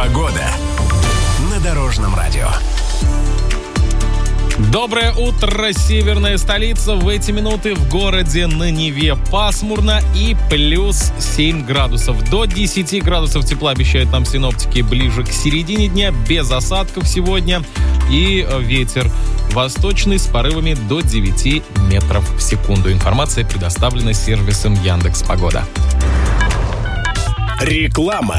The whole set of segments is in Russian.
Погода на Дорожном радио. Доброе утро, северная столица. В эти минуты в городе на Неве пасмурно и плюс 7 градусов. До 10 градусов тепла обещают нам синоптики ближе к середине дня, без осадков сегодня. И ветер восточный с порывами до 9 метров в секунду. Информация предоставлена сервисом Яндекс.Погода. Реклама.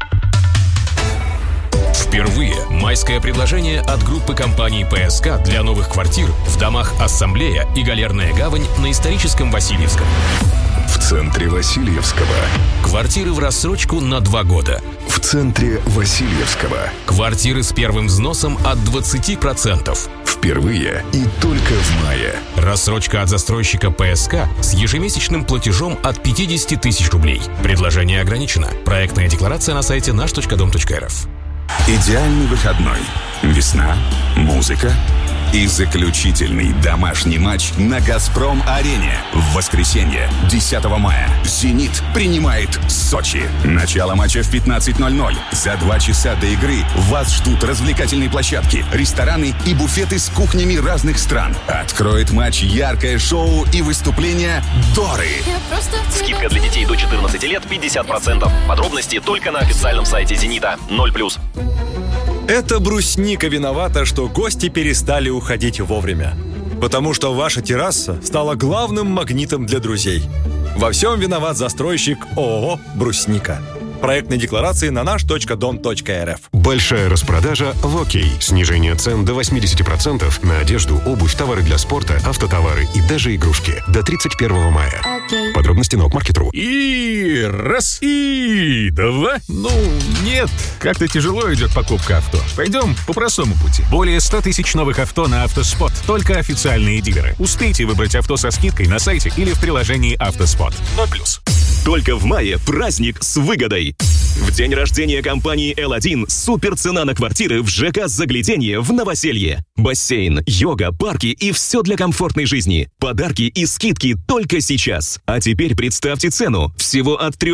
Впервые майское предложение от группы компаний ПСК для новых квартир в домах Ассамблея и Галерная гавань на историческом Васильевском. В центре Васильевского. Квартиры в рассрочку на 2 года. В центре Васильевского. Квартиры с первым взносом от 20%. Впервые и только в мае. Рассрочка от застройщика ПСК с ежемесячным платежом от 50 тысяч рублей. Предложение ограничено. Проектная декларация на сайте наш.дом.рф. Идеальный выходной. Весна, музыка и заключительный домашний матч на «Газпром-арене». В воскресенье, 10 мая, «Зенит» принимает Сочи. Начало матча в 15:00. За 2 часа до игры вас ждут развлекательные площадки, рестораны и буфеты с кухнями разных стран. Откроет матч яркое шоу и выступление Доры. Скидка для детей до 14 лет 50%. Подробности только на официальном сайте «Зенита». 0+. Это брусника виновата, что гости перестали уходить вовремя. Потому что ваша терраса стала главным магнитом для друзей. Во всем виноват застройщик ООО «Брусника». Проектные декларации на наш.дом.рф. Большая распродажа в ОК. Снижение цен до 80% на одежду, обувь, товары для спорта, автотовары и даже игрушки. До 31 мая. Подробности на Окмаркет.ру. И раз, и два. Нет, как-то тяжело идет покупка авто. Пойдем по простому пути. Более 100 тысяч новых авто на «Автоспот». Только официальные дилеры. Успейте выбрать авто со скидкой на сайте или в приложении «Автоспот». 0+. Только в мае праздник с выгодой. В день рождения компании L1 супер цена на квартиры в ЖК «Загляденье» в Новоселье. Бассейн, йога, парки и все для комфортной жизни. Подарки и скидки только сейчас. А теперь представьте цену. Всего от 3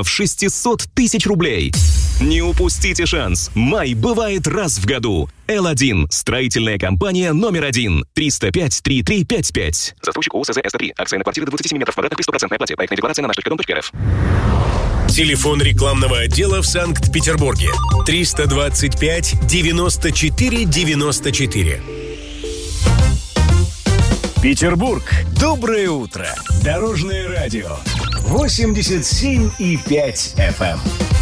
600 000 рублей. Не упустите шанс. Май бывает раз в году. L1. Строительная компания номер 1. 305-3355. Застройщик ООО СЗ-СТ3. Акция на квартиры до 27 метров квадратных при 100% оплате. Проектная декларация на наш.дом.рф. Телефон рекламного отдела в Санкт-Петербурге. 325-94-94. Петербург. Доброе утро. Дорожное радио. 87,5 FM.